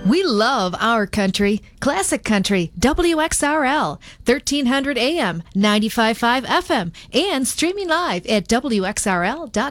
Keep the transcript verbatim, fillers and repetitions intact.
We love our country. Classic Country, W X R L, thirteen hundred A M, ninety-five point five F M, and streaming live at W X R L dot com.